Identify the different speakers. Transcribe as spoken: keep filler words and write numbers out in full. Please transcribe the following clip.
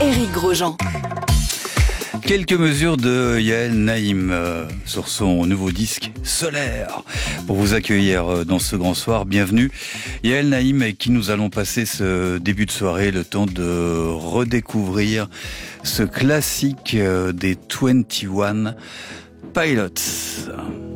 Speaker 1: Éric Grosjean.
Speaker 2: Quelques mesures de Yael Naïm euh, sur son nouveau disque Solaire pour vous accueillir euh, dans ce grand soir. Bienvenue Yael Naïm, avec qui nous allons passer ce début de soirée, le temps de redécouvrir ce classique euh, des vingt et un Pilots.